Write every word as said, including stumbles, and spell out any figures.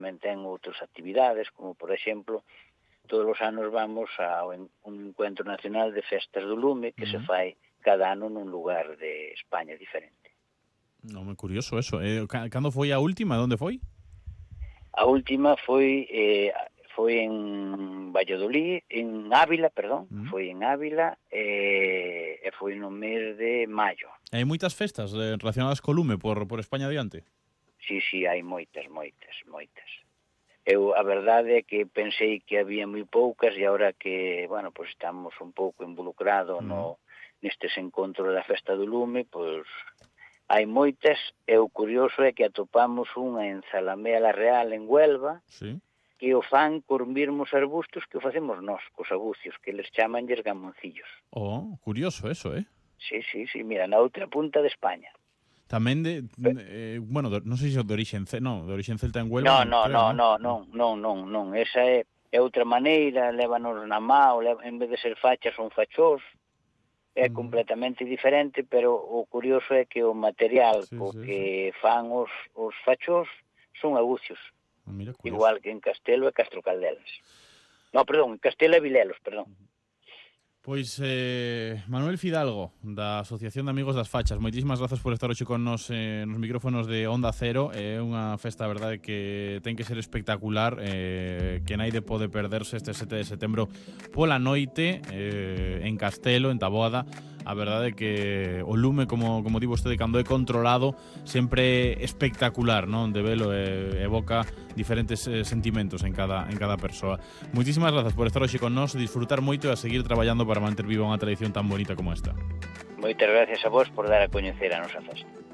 tamén ten outras actividades, como, por exemplo, todos os anos vamos a un encuentro nacional de festas do lume que uh-huh. se fai cada ano nun lugar de España diferente. Non, é curioso eso. Eh, cando foi a última? Onde foi? A última foi eh, foi en Valladolid, en Ávila, perdón, uh-huh. foi en Ávila eh, e foi no mes de maio. Hai moitas festas eh, relacionadas co lume por, por España adiante? Sí, sí, hai moitas, moitas, moitas. Eu, a verdade é que pensei que había moi poucas e agora que, bueno, pues estamos un pouco involucrados uh-huh. no nestes encontros da Festa do Lume, pois hai moitas, e o curioso é que atopamos unha en Zalamea la Real, en Huelva, sí. que o fan cos mesmos arbustos que o facemos nós, cos agucios, que les chamanlles gamoncillos. Oh, curioso eso, eh? Sí, sí, sí, mira, na outra punta de España. Tamén de, eh, bueno, non sei se de orixen celta, non, de orixen celta en Huelva. No, no, no, no, non, non, non, non, esa é, é outra maneira, lévanos na mao, leva, en vez de ser fachas son fachós, é mm. completamente diferente, pero o curioso é que o material sí, co sí, que sí. fan os, os fachós son agucios. Mira, igual que en Castelo e Castro Caldelas. No, perdón, en Castelo e Vilelos, perdón. Pois eh, Manuel Fidalgo, da Asociación de Amigos das Fachas, moitísimas grazas por estar hoxe con nos eh, nos micrófonos de Onda Cero. É eh, unha festa, a verdade, que ten que ser espectacular, eh, que naide pode perderse este sete de setembro pola noite eh, en Castelo, en Taboada. A verdade é que o lume, como, como di vostede, cando é controlado, sempre é espectacular, non? De velo e evoca diferentes eh, sentimentos en cada, en cada persoa. Moitísimas grazas por estar hoxe con nós, disfrutar moito e a seguir traballando para manter viva unha tradición tan bonita como esta. Moitas gracias a vos por dar a coñecer a nosa festa.